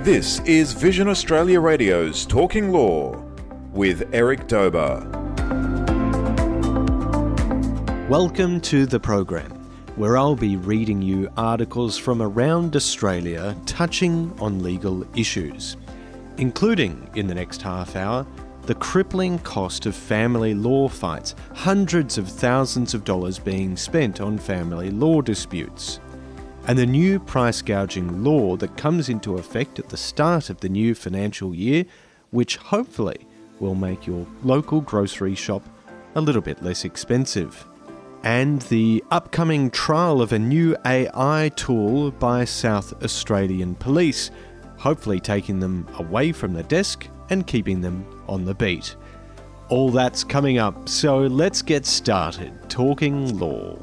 This is Vision Australia Radio's Talking Law with Eric Dober. Welcome to the program, where I'll be reading you articles from around Australia touching on legal issues, including, in the next half hour, the crippling cost of family law fights, hundreds of thousands of dollars being spent on family law disputes, and the new price gouging law that comes into effect at the start of the new financial year, which hopefully will make your local grocery shop a little bit less expensive. And the upcoming trial of a new AI tool by South Australian police, hopefully taking them away from the desk and keeping them on the beat. All that's coming up, so let's get started talking law.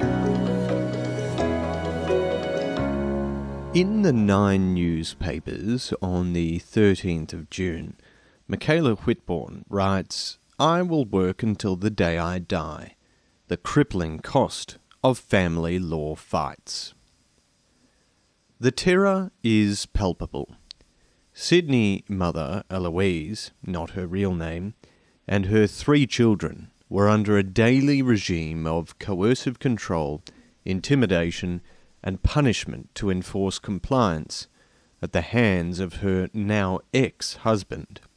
In the Nine newspapers on the 13th of June, Michaela Whitbourne writes, "I will work until the day I die. The crippling cost of family law fights." The terror is palpable. Sydney mother Eloise, not her real name, and her 3 children were under a daily regime of coercive control, intimidation, and punishment to enforce compliance at the hands of her now ex-husband.